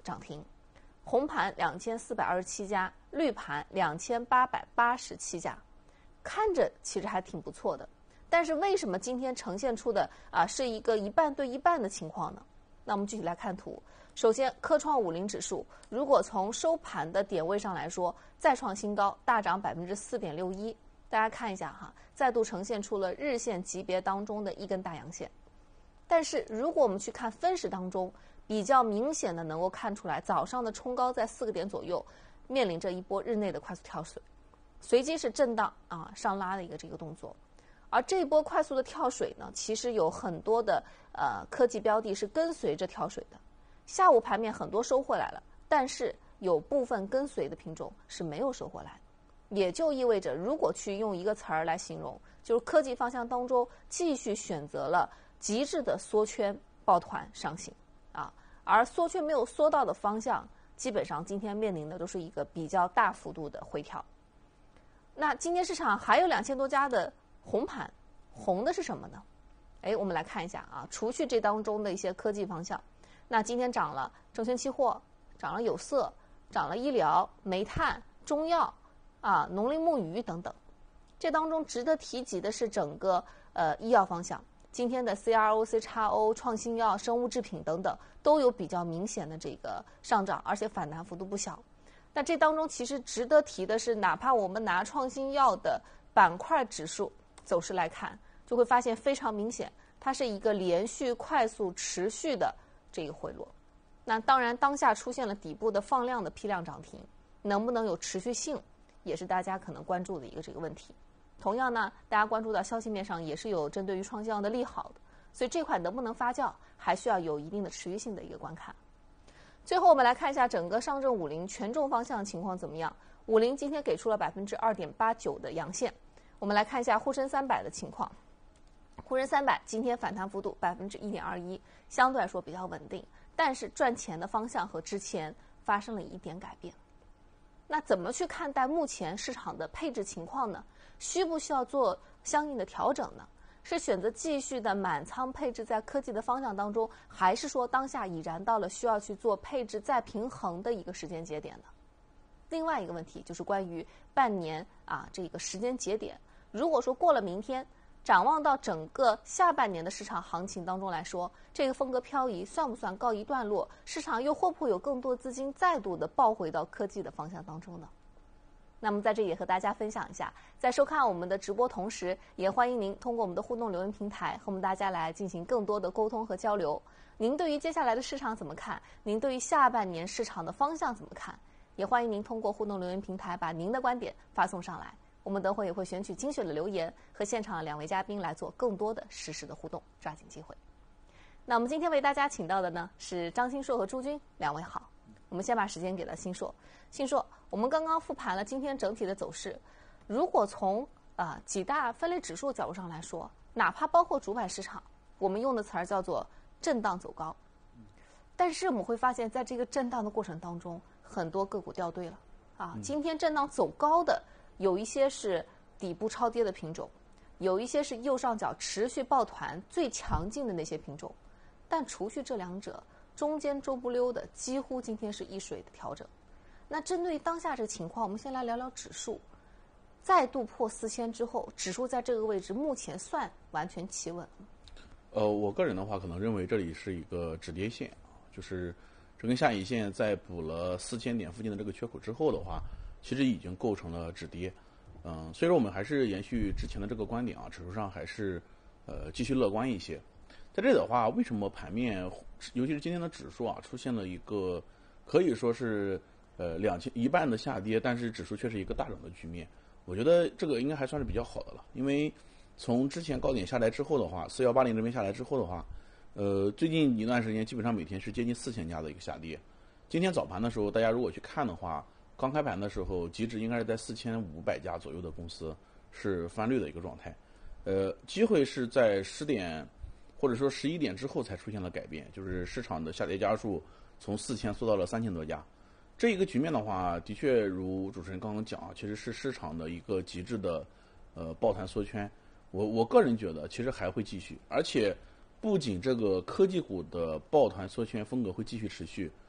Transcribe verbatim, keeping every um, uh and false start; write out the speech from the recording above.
涨停，红盘两千四百二十七家，绿盘两千八百八十七家，看着其实还挺不错的。但是为什么今天呈现出的啊是一个一半对一半的情况呢？那我们具体来看图。首先，科创五零指数如果从收盘的点位上来说，再创新高，大涨百分之四点六一。大家看一下哈，再度呈现出了日线级别当中的一根大阳线。但是如果我们去看分时当中，比较明显的能够看出来，早上的冲高在四个点左右，面临着一波日内的快速跳水，随即是震荡啊上拉的一个这个动作。而这一波快速的跳水呢，其实有很多的呃科技标的是跟随着跳水的。下午盘面很多收回来了，但是有部分跟随的品种是没有收回来，也就意味着，如果去用一个词儿来形容，就是科技方向当中继续选择了极致的缩圈抱团上行啊，而缩圈没有缩到的方向，基本上今天面临的都是一个比较大幅度的回调。那今天市场还有两千多家的红盘，红的是什么呢？哎，我们来看一下啊，除去这当中的一些科技方向，那今天涨了证券期货，涨了有色，涨了医疗、煤炭、中药啊、农林牧渔等等。这当中值得提及的是整个呃医药方向，今天的 C R O、C X O、创新药、生物制品等等都有比较明显的这个上涨，而且反弹幅度不小。那这当中其实值得提的是，哪怕我们拿创新药的板块指数走势来看，就会发现非常明显，它是一个连续快速持续的这个回落。那当然当下出现了底部的放量的批量涨停，能不能有持续性，也是大家可能关注的一个这个问题。同样呢，大家关注到消息面上也是有针对于创新药的利好的，所以这块能不能发酵，还需要有一定的持续性的一个观看。最后我们来看一下整个上证五零权重方向情况怎么样。五零今天给出了百分之二点八九的阳线。我们来看一下沪深三百的情况。沪深三百今天反弹幅度百分之一点二一，相对来说比较稳定，但是赚钱的方向和之前发生了一点改变。那怎么去看待目前市场的配置情况呢？需不需要做相应的调整呢？是选择继续的满仓配置在科技的方向当中，还是说当下已然到了需要去做配置再平衡的一个时间节点呢？另外一个问题就是关于半年啊这个时间节点，如果说过了明天，展望到整个下半年的市场行情当中来说，这个风格漂移算不算告一段落？市场又会不会有更多资金再度的抱回到科技的方向当中呢？那么在这里也和大家分享一下，在收看我们的直播同时，也欢迎您通过我们的互动留言平台和我们大家来进行更多的沟通和交流。您对于接下来的市场怎么看？您对于下半年市场的方向怎么看？也欢迎您通过互动留言平台把您的观点发送上来。我们等会也会选取精选的留言和现场的两位嘉宾来做更多的实时的互动，抓紧机会。那我们今天为大家请到的呢是张新硕和朱军两位好。我们先把时间给了新硕。新硕，我们刚刚复盘了今天整体的走势，如果从啊、呃、几大分类指数角度上来说，哪怕包括主板市场，我们用的词儿叫做震荡走高，但是我们会发现在这个震荡的过程当中，很多个股掉队了啊。今天震荡走高的有一些是底部超跌的品种，有一些是右上角持续抱团最强劲的那些品种，但除去这两者，中间周不溜的几乎今天是一水的调整。那针对当下这个情况，我们先来聊聊指数。再度破四千之后，指数在这个位置目前算完全企稳了吗？ 呃，我个人的话可能认为这里是一个止跌线，就是这根下影线在补了四千点附近的这个缺口之后的话，其实已经构成了止跌。嗯，所以说我们还是延续之前的这个观点啊，指数上还是呃继续乐观一些。在这里的话，为什么盘面，尤其是今天的指数啊，出现了一个可以说是呃两千一半的下跌，但是指数却是一个大涨的局面？我觉得这个应该还算是比较好的了，因为从之前高点下来之后的话，四幺八零这边下来之后的话，呃，最近一段时间基本上每天是接近四千家的一个下跌。今天早盘的时候，大家如果去看的话，刚开盘的时候，极值应该是在四千五百家左右的公司是翻绿的一个状态。呃，机会是在十点或者说十一点之后才出现了改变，就是市场的下跌家数从四千缩到了三千多家。这一个局面的话，的确如主持人刚刚讲啊，其实是市场的一个极致的呃抱团缩圈。我我个人觉得其实还会继续，而且不仅这个科技股的抱团缩圈风格会继续持续，